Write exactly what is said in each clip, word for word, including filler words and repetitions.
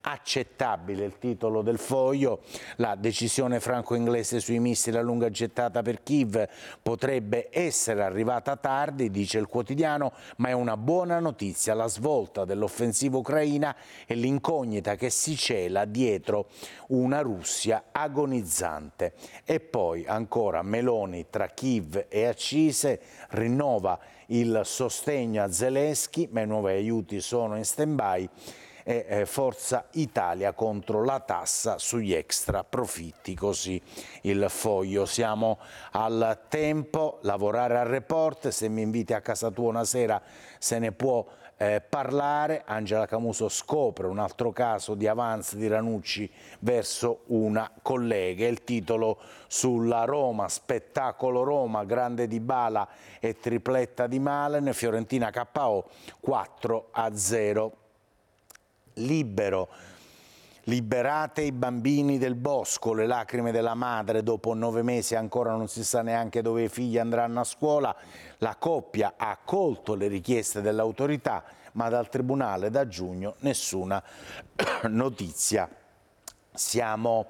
Accettabile il titolo del Foglio, la decisione franco-inglese sui missili a lunga gettata per Kiev potrebbe essere arrivata tardi, dice il quotidiano, ma è una buona notizia la svolta dell'offensiva ucraina e l'incognita che si cela dietro una Russia agonizzante. E poi ancora Meloni tra Kiev e accise, rinnova il sostegno a Zelensky, ma i nuovi aiuti sono in stand-by. E Forza Italia contro la tassa sugli extra profitti, così il Foglio. Siamo al Tempo, lavorare al report, se mi inviti a casa tua una sera se ne può eh, parlare. Angela Camuso scopre un altro caso di avance di Ranucci verso una collega, il titolo sulla Roma, spettacolo Roma, grande Dybala e tripletta di Malen, Fiorentina K O quattro a zero. Libero, liberate i bambini del bosco, le lacrime della madre, dopo nove mesi ancora non si sa neanche dove i figli andranno a scuola, la coppia ha accolto le richieste dell'autorità, ma dal tribunale da giugno nessuna notizia. Siamo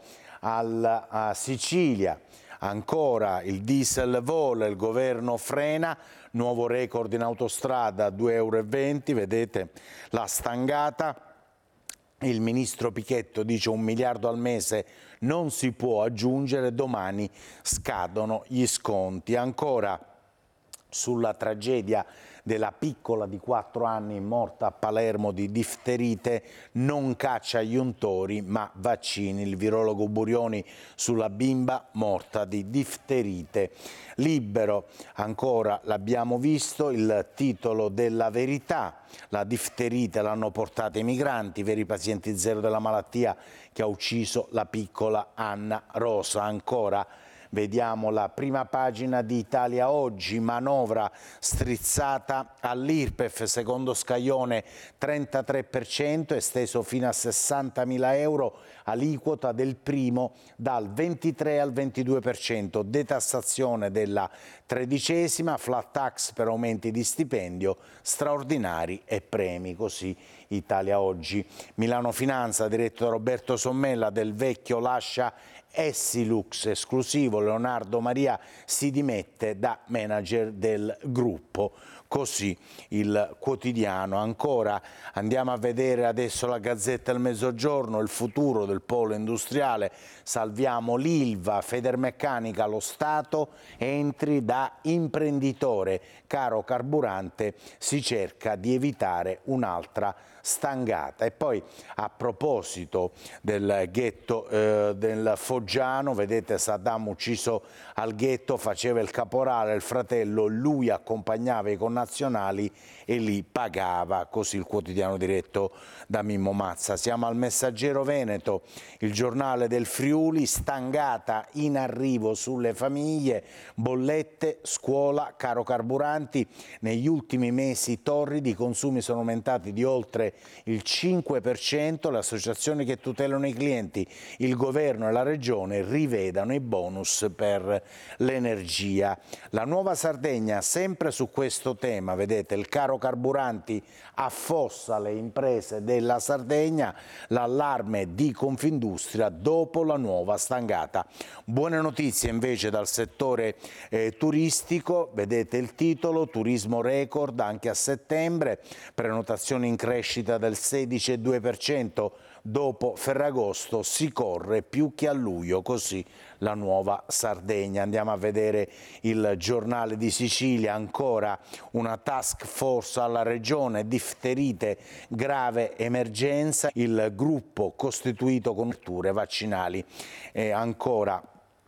alla Sicilia. Ancora il diesel vola, il governo frena, nuovo record in autostrada, due euro e venti, vedete la stangata. Il ministro Pichetto dice un miliardo al mese non si può aggiungere, domani scadono gli sconti. Ancora sulla tragedia della piccola di quattro anni morta a Palermo di difterite, non caccia gli untori ma vaccini. Il virologo Burioni sulla bimba morta di difterite. Libero, ancora l'abbiamo visto, il titolo della Verità, la difterite l'hanno portata i migranti, veri pazienti zero della malattia che ha ucciso la piccola Anna Rosa. Ancora vediamo la prima pagina di Italia Oggi, manovra strizzata all'I R P E F, secondo scaglione trentatré per cento, esteso fino a sessantamila euro, aliquota del primo dal ventitré al ventidue per cento, detassazione della tredicesima, flat tax per aumenti di stipendio, straordinari e premi, così Italia Oggi. Milano Finanza, diretto da Roberto Sommella, Del Vecchio lascia Essilux, esclusivo, Leonardo Maria si dimette da manager del gruppo, così il quotidiano. Ancora andiamo a vedere adesso la Gazzetta del Mezzogiorno, il futuro del polo industriale, salviamo l'Ilva, Federmeccanica, lo Stato entri da imprenditore, caro carburante, si cerca di evitare un'altra stangata. E poi a proposito del ghetto eh, del Foggiano, vedete Saddam ucciso al ghetto, faceva il caporale, il fratello, lui accompagnava i connazionali e li pagava, così il quotidiano diretto da Mimmo Mazza. Siamo al Messaggero Veneto, il giornale del Friuli, stangata in arrivo sulle famiglie, bollette, scuola, caro carburanti, negli ultimi mesi torridi i consumi sono aumentati di oltre il cinque per cento, le associazioni che tutelano i clienti, il governo e la regione rivedano i bonus per l'energia. La Nuova Sardegna, sempre su questo tema, vedete il caro carburanti affossa le imprese della Sardegna, l'allarme di Confindustria dopo la nuova stangata. Buone notizie invece dal settore eh, turistico, vedete il titolo, turismo record anche a settembre, prenotazioni in crescita del sedici virgola due per cento, dopo Ferragosto si corre più che a luglio, così la Nuova Sardegna. Andiamo a vedere il giornale di Sicilia, ancora una task force alla regione, difterite, grave emergenza, il gruppo costituito con coperture vaccinali. E ancora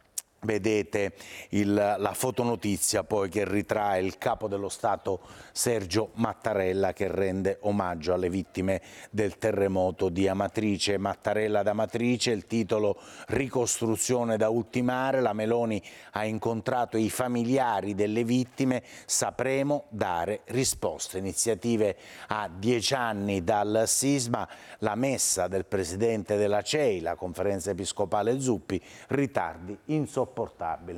vedete il, la fotonotizia poi che ritrae il capo dello Stato Sergio Mattarella che rende omaggio alle vittime del terremoto di Amatrice. Mattarella ad Amatrice, il titolo ricostruzione da ultimare, la Meloni ha incontrato i familiari delle vittime, sapremo dare risposte. Iniziative a dieci anni dal sisma, la messa del presidente della C E I, la conferenza episcopale Zuppi, ritardi insopportabili.